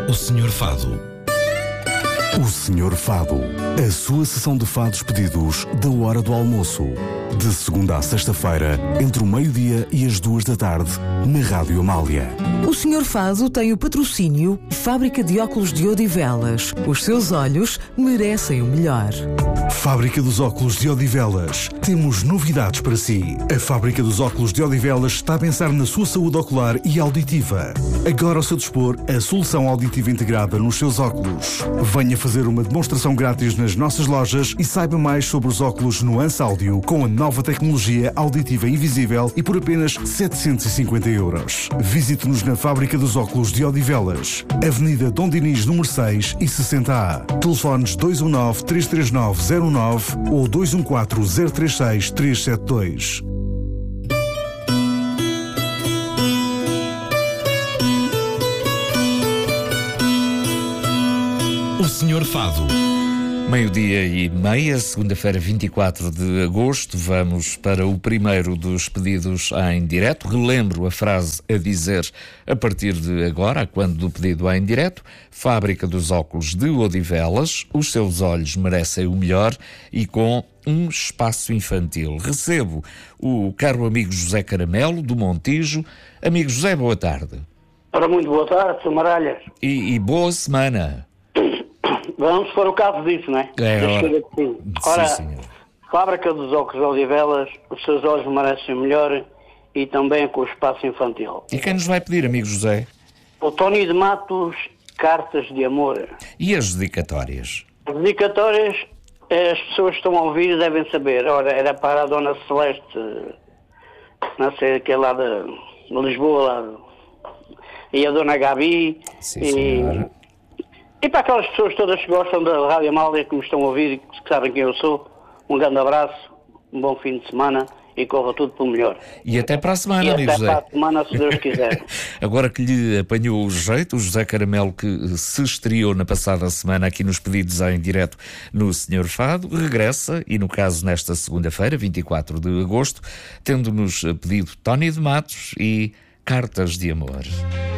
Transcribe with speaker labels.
Speaker 1: O Senhor Fado.
Speaker 2: O Senhor Fado, a sua sessão de fados pedidos da hora do almoço. De segunda a sexta-feira, entre o meio-dia e as 2 da tarde, na Rádio Amália.
Speaker 3: O Senhor Fado tem o patrocínio Fábrica de Óculos de Odivelas. Os seus olhos merecem o melhor.
Speaker 2: Fábrica dos Óculos de Odivelas. Temos novidades para si. A Fábrica dos Óculos de Odivelas está a pensar na sua saúde ocular e auditiva. Agora ao seu dispor, a solução auditiva integrada nos seus óculos. Venha fazer uma demonstração grátis nas nossas lojas e saiba mais sobre os óculos Nuance Áudio com a nova tecnologia auditiva invisível e por apenas 750 €. Visite-nos na Fábrica dos Óculos de Odivelas, Avenida Dom Dinis, número 6 e 60A. Telefones 219-339-09 ou 214-036-372.
Speaker 1: O Senhor Fado.
Speaker 4: Meio-dia e meia, segunda-feira, 24 de agosto. Vamos para o primeiro dos pedidos em direto. Relembro a frase a dizer a partir de agora, quando do pedido em direto: Fábrica dos Óculos de Odivelas, os seus olhos merecem o melhor e com um espaço infantil. Recebo o caro amigo José Caramelo, do Montijo. Amigo José, boa tarde.
Speaker 5: Ora, muito boa tarde, Sr. Maralhas.
Speaker 4: E boa semana.
Speaker 5: Vamos for o caso disso, não é? Ora,
Speaker 4: sim, senhor.
Speaker 5: Fábrica dos Óculos de Odivelas, os seus olhos merecem o melhor e também com o espaço infantil.
Speaker 4: E quem nos vai pedir, amigo José?
Speaker 5: O Tony de Matos, Cartas de Amor.
Speaker 4: E as dedicatórias?
Speaker 5: As dedicatórias, as pessoas que estão a ouvir devem saber. Ora, era para a Dona Celeste, não sei, que é lá de Lisboa, lá, e a Dona Gabi.
Speaker 4: Sim, senhora.
Speaker 5: E para aquelas pessoas todas que gostam da Rádio Amália, que me estão a ouvir e que sabem quem eu sou, um grande abraço, um bom fim de semana e corra tudo pelo melhor.
Speaker 4: E até para a semana, amigo
Speaker 5: José.
Speaker 4: José.
Speaker 5: Até para a semana, se Deus quiser.
Speaker 4: Agora que lhe apanhou o jeito, o José Caramelo, que se estreou na passada semana aqui nos pedidos em direto no Senhor Fado, regressa, e no caso nesta segunda-feira, 24 de agosto, tendo-nos pedido Tony de Matos e Cartas de Amor.